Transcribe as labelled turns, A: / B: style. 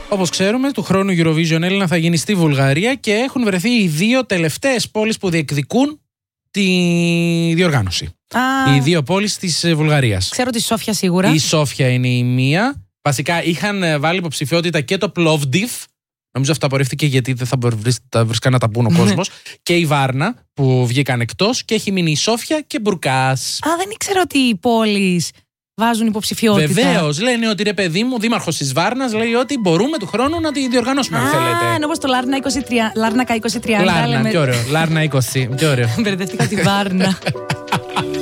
A: Όπως ξέρουμε, του χρόνου Eurovision Έλληνα θα γίνει στη Βουλγαρία και έχουν βρεθεί οι δύο τελευταίες πόλεις που διεκδικούν τη διοργάνωση. Οι δύο πόλεις της Βουλγαρίας.
B: Ξέρω τη Σόφια σίγουρα.
A: Η Σόφια είναι η μία. Βασικά είχαν βάλει υποψηφιότητα και το Πλόβντιβ. Νομίζω αυτό απορρίφθηκε γιατί δεν θα βρίσκαν να τα πούν ο κόσμος. Και η Βάρνα που βγήκαν εκτός και έχει μείνει η Σόφια και Μπουρκάς.
B: Δεν ήξερα ότι οι πόλεις βάζουν υποψηφιότητα.
A: Βεβαίως, λένε ότι ρε παιδί μου, δήμαρχος της Βάρνας λέει ότι μπορούμε του χρόνου να τη διοργανώσουμε αν θέλετε.
B: Είναι όπως το Λάρνακα 23.
A: Λάρνα, πιο ωραίο. Λάρνα 20, πιο ωραίο.
B: Μπερδευτήκα τη Βάρνα.